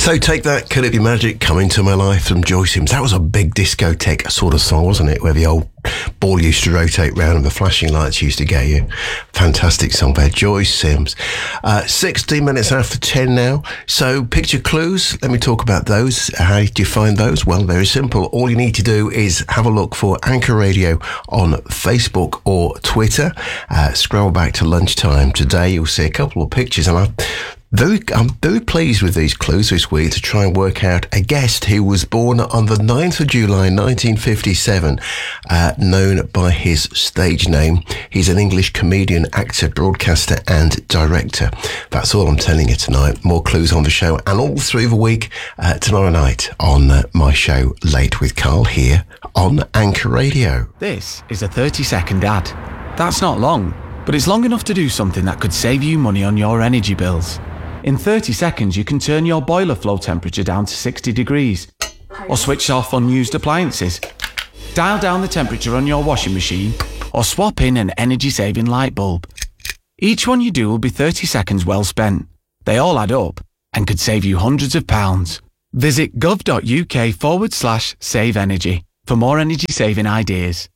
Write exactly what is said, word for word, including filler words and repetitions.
So Take That, Could It Be Magic, Come Into My Life from Joy Sims. That was a big discotheque sort of song, wasn't it? Where the old ball used to rotate round and the flashing lights used to get you. Fantastic song there, Joy Sims. Uh, sixteen minutes after ten now. So picture clues, let me talk about those. How do you find those? Well, very simple. All you need to do is have a look for Anchor Radio on Facebook or Twitter. Uh, scroll back to lunchtime today. You'll see a couple of pictures, and I've Very, I'm very pleased with these clues this week to try and work out a guest who was born on the ninth of July nineteen fifty-seven, uh, known by his stage name. He's an English comedian, actor, broadcaster and director. That's all I'm telling you tonight. More clues on the show and all through the week uh, tomorrow night on uh, my show Late with Carl here on Anchor Radio. This is a thirty second ad. That's not long, but it's long enough to do something that could save you money on your energy bills. In thirty seconds, you can turn your boiler flow temperature down to sixty degrees, or switch off unused appliances, dial down the temperature on your washing machine, or swap in an energy-saving light bulb. Each one you do will be thirty seconds well spent. They all add up and could save you hundreds of pounds. Visit gov.uk forward slash save energy for more energy-saving ideas.